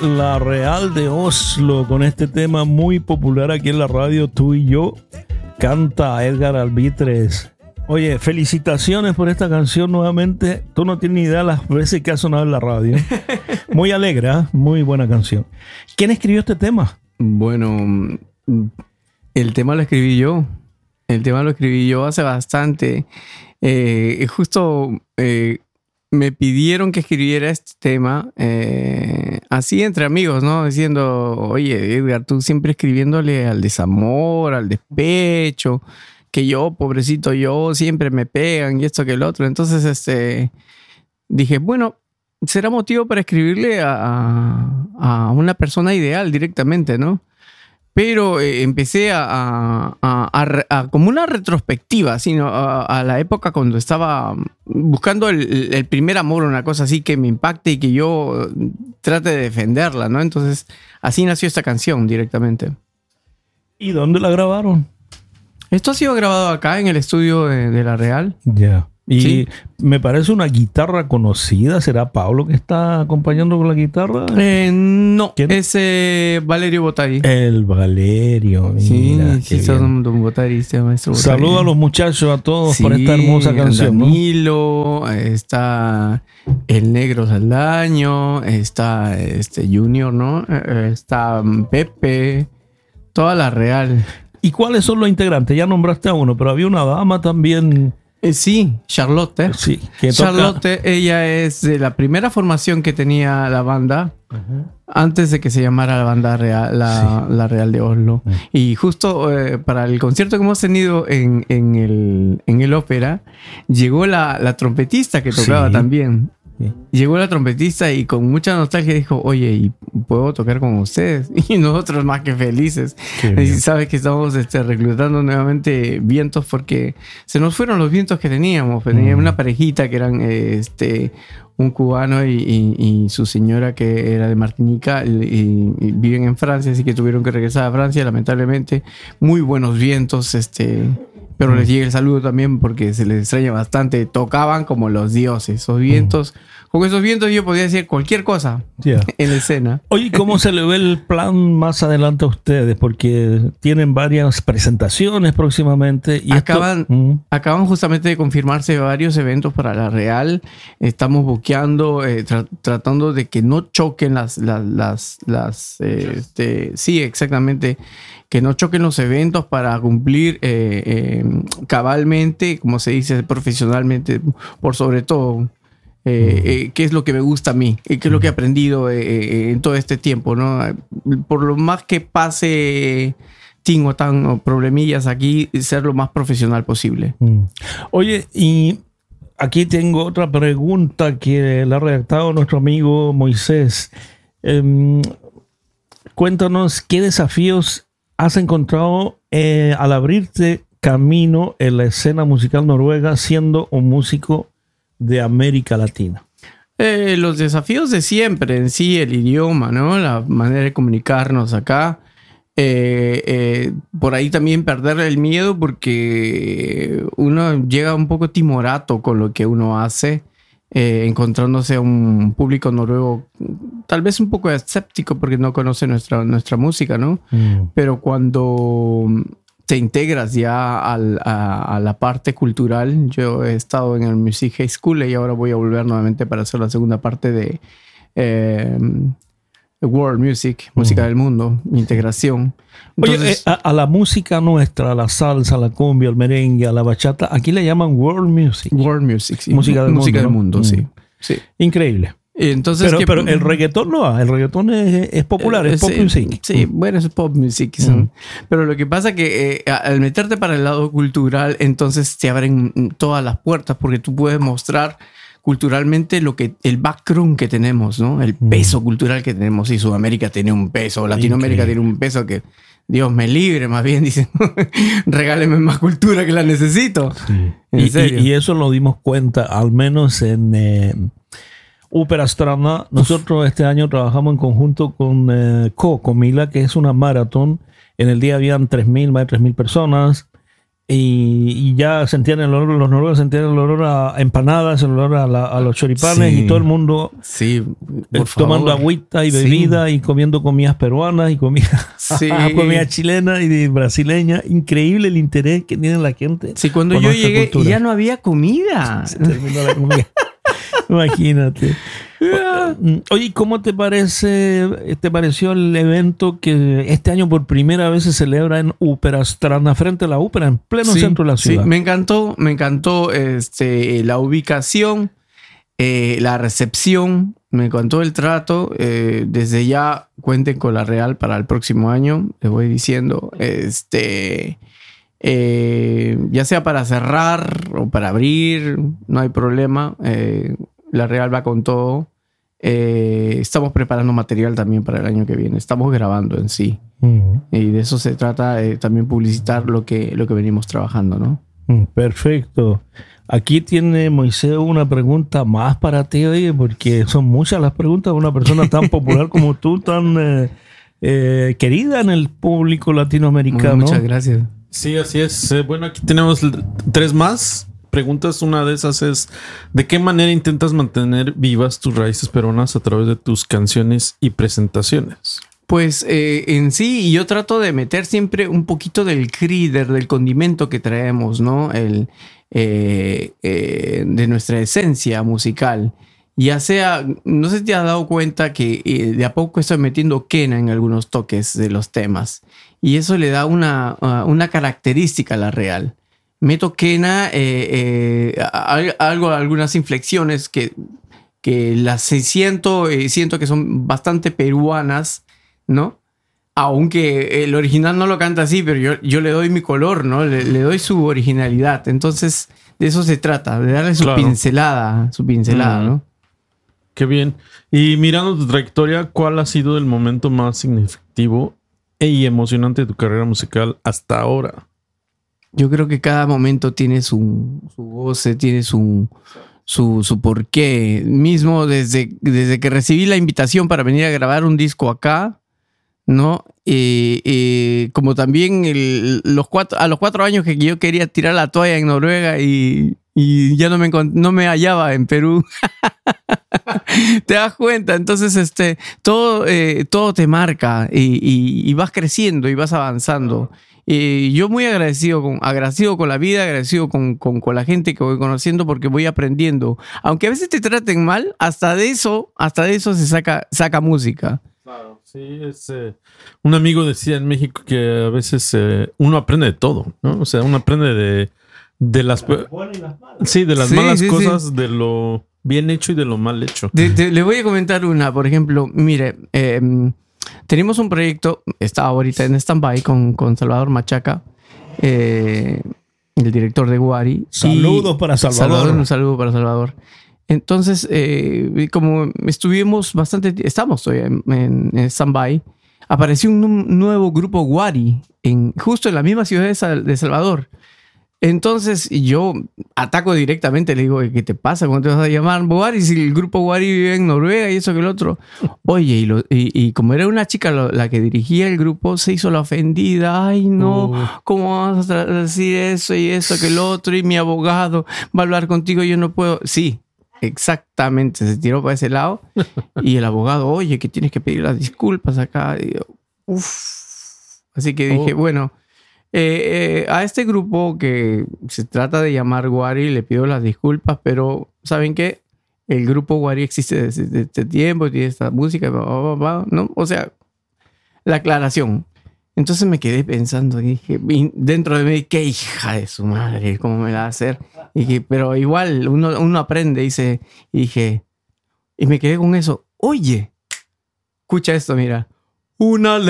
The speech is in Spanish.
La Real de Oslo con este tema muy popular aquí en la radio, Tú y Yo. Canta Edgar Albitres. Oye, felicitaciones por esta canción nuevamente. Tú no tienes ni idea las veces que ha sonado en la radio. Muy alegre, ¿eh? Muy buena canción. ¿Quién escribió este tema? Bueno, el tema lo escribí yo. El tema lo escribí yo hace bastante. Justo me pidieron que escribiera este tema así entre amigos, ¿no? Diciendo, oye, Edgar, tú siempre escribiéndole al desamor, al despecho, que yo, pobrecito yo, siempre me pegan y esto que el otro. Entonces, dije, bueno, será motivo para escribirle a una persona ideal directamente, ¿no? Pero empecé como una retrospectiva, sino a la época cuando estaba buscando el primer amor, una cosa así que me impacte y que yo trate de defenderla, ¿no? Entonces, así nació esta canción directamente. ¿Y dónde la grabaron? Esto ha sido grabado acá en el estudio de La Real. Ya. Yeah. Y sí, me parece una guitarra conocida. ¿Será Pablo que está acompañando con la guitarra? No, ¿Quién? es Valerio Botari. El Valerio. Mira, sí, son Don Botari, maestro Botari. Saludos a los muchachos, a todos, sí, por esta hermosa canción. Danilo, ¿no? Está el Negro Saldaño, está Junior, ¿no? Está Pepe, toda La Real. ¿Y cuáles son los integrantes? Ya nombraste a uno, pero había una dama también. Sí, Charlotte. Sí, Charlotte, ella es de la primera formación que tenía la banda, antes de que se llamara la banda real, la Real de Oslo. Y justo para el concierto que hemos tenido en el ópera, llegó la trompetista que tocaba también. Sí. Llegó la trompetista y con mucha nostalgia dijo, oye, ¿y puedo tocar con ustedes? Y nosotros más que felices. Y sabes que estamos reclutando nuevamente vientos porque se nos fueron los vientos que teníamos. Teníamos una parejita que eran un cubano y su señora que era de Martinica y viven en Francia, así que tuvieron que regresar a Francia, lamentablemente. Muy buenos vientos, pero les llega el saludo también porque se les extraña bastante. Tocaban como los dioses. Esos vientos, con esos vientos yo podía decir cualquier cosa en la escena. Oye, ¿cómo se le ve el plan más adelante a ustedes? Porque tienen varias presentaciones próximamente. Y acaban justamente de confirmarse varios eventos para La Real. Estamos buqueando, tratando de que no choquen sí, exactamente, que no choquen los eventos para cumplir cabalmente, como se dice, profesionalmente, por sobre todo, qué es lo que me gusta a mí, qué es lo que he aprendido en todo este tiempo, ¿no? Por lo más que pase o problemillas aquí, ser lo más profesional posible. Oye, y aquí tengo otra pregunta que la ha redactado nuestro amigo Moisés. Cuéntanos qué desafíos has encontrado al abrirte camino en la escena musical noruega siendo un músico de América Latina. Los desafíos de siempre en sí, el idioma, ¿no? La manera de comunicarnos acá. Por ahí también perder el miedo porque uno llega un poco timorato con lo que uno hace, encontrándose a un público noruego tal vez un poco escéptico porque no conoce nuestra música, ¿no? Pero cuando te integras ya a la parte cultural, yo he estado en el Music High School y ahora voy a volver nuevamente para hacer la segunda parte de World Music, música del mundo, integración. Entonces, oye, a la música nuestra, a la salsa, a la cumbia, al merengue, a la bachata, aquí le llaman World Music. World Music, sí. Música del mundo, sí. Increíble. Entonces, pero el reggaetón no, el reggaetón es popular, es pop music. Sí, bueno, es pop music. Pero lo que pasa es que al meterte para el lado cultural, entonces te abren todas las puertas porque tú puedes mostrar culturalmente el background que tenemos, ¿no? El peso cultural que tenemos. Y Sudamérica tiene un peso, Latinoamérica tiene un peso que Dios me libre, más bien dicen, regáleme más cultura que la necesito. Sí. Y eso lo dimos cuenta, al menos en Ópera Strana. Nosotros este año trabajamos en conjunto con Comila, que es una maratón. En el día habían 3.000, más de 3.000 personas. y ya sentían el olor, los noruegos sentían el olor a empanadas, el olor a los choripanes, y todo el mundo tomando agüita y bebida y comiendo comidas peruanas y comida chilena y brasileña. Increíble el interés que tiene la gente. Sí, cuando yo llegué ya no había comida. Se terminó la comida. Imagínate. Oye, ¿cómo te pareció el evento que este año por primera vez se celebra en Uperastrana, frente a la ópera, en pleno centro de la ciudad? Sí, me encantó la ubicación, la recepción, me encantó el trato. Desde ya cuenten con la Real para el próximo año, les voy diciendo, ya sea para cerrar o para abrir, no hay problema. La Real va con todo. Estamos preparando material también para el año que viene. Estamos grabando en sí. Y de eso se trata, también publicitar lo que venimos trabajando, ¿no? Perfecto. Aquí tiene Moisés una pregunta más para ti, oye, porque son muchas las preguntas de una persona tan popular como tú, tan querida en el público latinoamericano. Muchas gracias. Sí, así es. Bueno, aquí tenemos 3 más preguntas. Una de esas es: ¿de qué manera intentas mantener vivas tus raíces peruanas a través de tus canciones y presentaciones? Pues en sí, yo trato de meter siempre un poquito del crider, del condimento que traemos, ¿no? De nuestra esencia musical. Ya sea, no sé si te has dado cuenta que de a poco estoy metiendo quena en algunos toques de los temas. Y eso le da una característica a la Real. Meto quena, algunas inflexiones que las siento que son bastante peruanas, ¿no? Aunque el original no lo canta así, pero yo le doy mi color, ¿no? Le doy su originalidad. Entonces, de eso se trata, de darle su pincelada, ¿no? Qué bien. Y mirando tu trayectoria, ¿cuál ha sido el momento más significativo y emocionante de tu carrera musical hasta ahora? Yo creo que cada momento tiene su goce, tiene su porqué. Mismo desde que recibí la invitación para venir a grabar un disco acá, ¿no? Como también a los 4 años que yo quería tirar la toalla en Noruega y ya no me hallaba en Perú. ¿Te das cuenta? Entonces, todo te marca y vas creciendo y vas avanzando. Yo muy agradecido con la vida, agradecido con la gente que voy conociendo, porque voy aprendiendo. Aunque a veces te traten mal, hasta de eso se saca música. Claro, sí, un amigo decía en México que a veces uno aprende de todo, ¿no? O sea, uno aprende de las buenas y las malas. Sí, de las malas cosas, de lo bien hecho y de lo mal hecho. Le voy a comentar una, por ejemplo, mire, tenemos un proyecto, estaba ahorita en stand-by con Salvador Machaca, el director de Guari. Saludos para Salvador. Un saludo para Salvador. Entonces, como estamos todavía en stand-by, apareció un nuevo grupo Guari, justo en la misma ciudad de Salvador. Entonces yo ataco directamente, le digo: ¿qué te pasa? ¿Cómo te vas a llamar Guari si el grupo Guari vive en Noruega y eso que el otro? Oye, y como era una chica la que dirigía el grupo, se hizo la ofendida. Ay, no, ¿cómo vas a decir eso y eso que el otro? Y mi abogado va a hablar contigo, yo no puedo. Sí, exactamente, se tiró para ese lado. Y el abogado: oye, que tienes que pedir las disculpas acá. Y yo, Así que dije, bueno, a este grupo que se trata de llamar Guari le pido las disculpas, pero ¿saben qué? El grupo Guari existe desde este tiempo, tiene esta música, ¿no? O sea, la aclaración. Entonces me quedé pensando y dije, dentro de mí, qué hija de su madre, ¿cómo me la va a hacer? Y dije, pero igual uno aprende, y me quedé con eso. Oye, escucha esto, mira. Una